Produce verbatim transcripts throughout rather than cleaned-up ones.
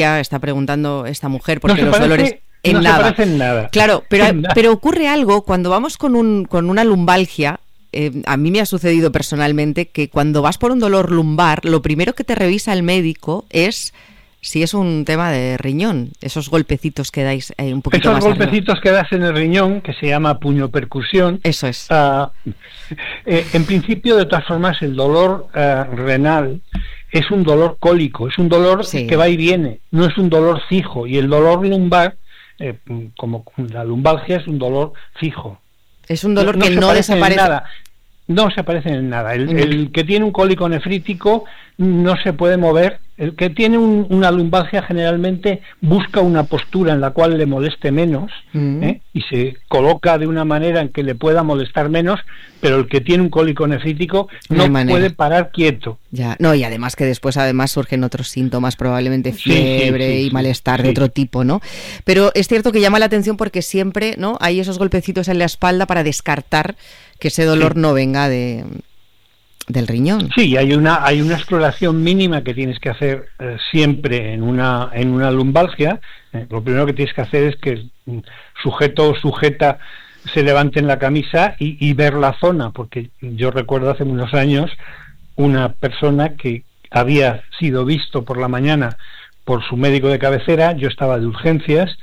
está preguntando esta mujer porque no los parece, dolores en no nada. se parecen nada. Claro, pero, En nada. pero ocurre algo cuando vamos con un con una lumbalgia. Eh, a mí me ha sucedido personalmente que cuando vas por un dolor lumbar, lo primero que te revisa el médico es si es un tema de riñón, esos golpecitos que dais eh, un poquito Esos más golpecitos arriba. que das en el riñón, que se llama puñopercusión. Eso es. Uh, eh, en principio, de todas formas, el dolor uh, renal es un dolor cólico, es un dolor sí. que va y viene, no es un dolor fijo. Y el dolor lumbar, eh, como la lumbalgia, es un dolor fijo. Es un dolor no, que no no desaparece. Nada. No se parecen en nada. El, Mm. el que tiene un cólico nefrítico no se puede mover. El que tiene un, una lumbalgia generalmente busca una postura en la cual le moleste menos, mm. ¿eh? y se coloca de una manera en que le pueda molestar menos, pero el que tiene un cólico nefrítico no, no puede parar quieto. Ya, no, y además que después además surgen otros síntomas, probablemente fiebre sí, sí, sí, y malestar sí. de otro tipo, ¿no? Pero es cierto que llama la atención porque siempre, ¿no?, hay esos golpecitos en la espalda para descartar que ese dolor sí. no venga de del riñón. Sí, hay una hay una exploración mínima que tienes que hacer eh, siempre en una en una lumbalgia. Eh, lo primero que tienes que hacer es que el sujeto o sujeta se levanten la camisa y, y ver la zona, porque yo recuerdo hace unos años una persona que había sido visto por la mañana por su médico de cabecera. Yo estaba de urgencias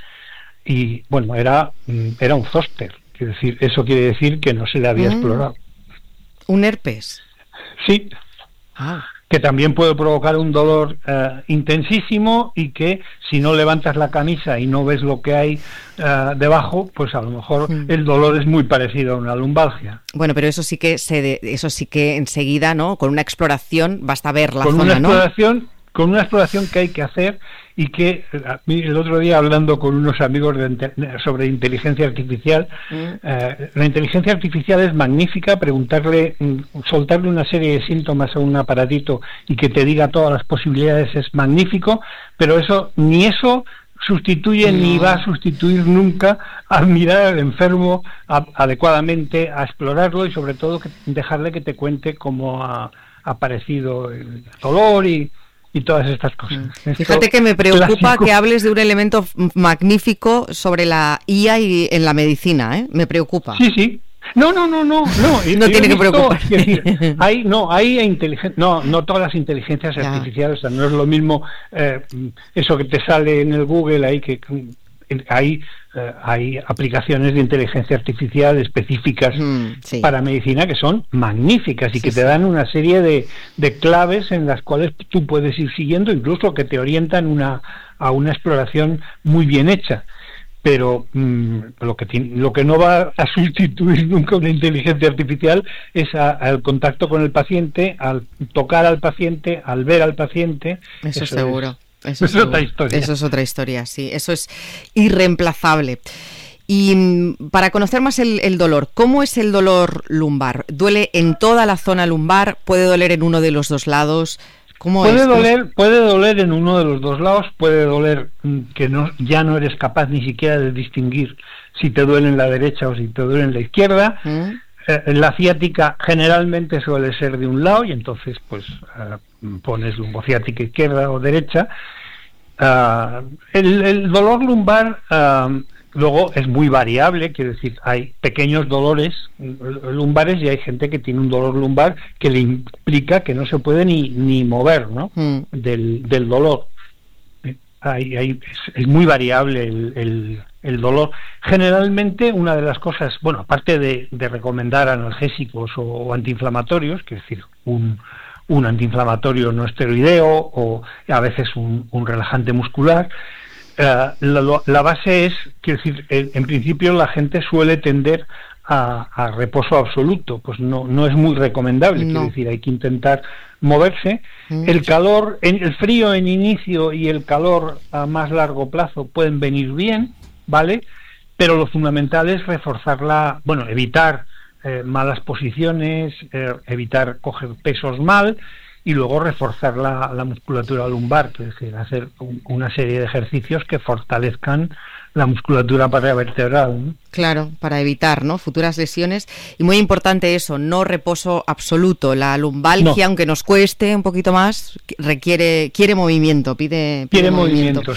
y bueno, era era un zóster, quiero decir, eso quiere decir que no se le había mm. explorado. ¿Un herpes? Sí, ah. que también puede provocar un dolor uh, intensísimo y que si no levantas la camisa y no ves lo que hay uh, debajo, pues a lo mejor mm. el dolor es muy parecido a una lumbalgia. Bueno, pero eso sí que se de, eso sí que enseguida, ¿no? Con una exploración basta ver la con zona, una exploración, ¿no? Con una exploración que hay que hacer y que el otro día hablando con unos amigos de, sobre inteligencia artificial, mm. eh, la inteligencia artificial es magnífica. Preguntarle, soltarle una serie de síntomas a un aparatito y que te diga todas las posibilidades es magnífico, pero eso ni eso sustituye no. ni va a sustituir nunca a mirar al enfermo a, adecuadamente, a explorarlo y sobre todo que dejarle que te cuente cómo ha aparecido el dolor y y todas estas cosas. Fíjate Esto que me preocupa clásico. Que hables de un elemento magnífico sobre la I A y en la medicina, ¿eh? Me preocupa. Sí, sí. No, no, no, no, no. no tiene que preocupar. Es decir, hay, no, hay inteligencia, no, no todas las inteligencias ya. artificiales, o sea, no es lo mismo eh, eso que te sale en el Google ahí que hay eh, hay aplicaciones de inteligencia artificial específicas mm, sí. para medicina que son magníficas y sí, que te sí. dan una serie de, de claves en las cuales tú puedes ir siguiendo, incluso que te orientan una, a una exploración muy bien hecha. Pero mmm, lo que tiene, lo que no va a sustituir nunca una inteligencia artificial es a, al contacto con el paciente, al tocar al paciente, al ver al paciente. Eso, eso seguro. Es, Eso, es otra historia. Eso es otra historia, sí. Eso es irreemplazable. Y para conocer más el, el dolor, ¿cómo es el dolor lumbar? ¿Duele en toda la zona lumbar? ¿Puede doler en uno de los dos lados? ¿Cómo puede es? doler, puede doler en uno de los dos lados, puede doler que no, ya no eres capaz ni siquiera de distinguir si te duele en la derecha o si te duele en la izquierda. ¿Mm? Eh, la ciática generalmente suele ser de un lado y entonces pues eh, pones lumbociática izquierda o derecha. Uh, el, el dolor lumbar uh, luego es muy variable, quiero decir, hay pequeños dolores lumbares y hay gente que tiene un dolor lumbar que le implica que no se puede ni, ni mover, ¿no? Mm. del, del dolor. Hay, hay, es, es muy variable el, el, el dolor. Generalmente una de las cosas, bueno, aparte de, de recomendar analgésicos o, o antiinflamatorios, quiero decir, un un antiinflamatorio no esteroideo o a veces un, un relajante muscular. Uh, la, la base es, quiero decir, en, en principio la gente suele tender a, a reposo absoluto, pues no no es muy recomendable, no. Quiero decir, hay que intentar moverse. Mm. El calor, en, el frío en inicio y el calor a más largo plazo pueden venir bien, ¿vale? Pero lo fundamental es reforzarla, bueno, evitar Eh, malas posiciones, eh, evitar coger pesos mal y luego reforzar la, la musculatura lumbar, es decir, hacer un, una serie de ejercicios que fortalezcan la musculatura paravertebral, ¿no? Claro, para evitar, ¿no?, futuras lesiones. Y muy importante eso, no reposo absoluto. La lumbalgia, no. aunque nos cueste un poquito más, requiere quiere movimiento, pide, pide quiere movimiento. movimiento.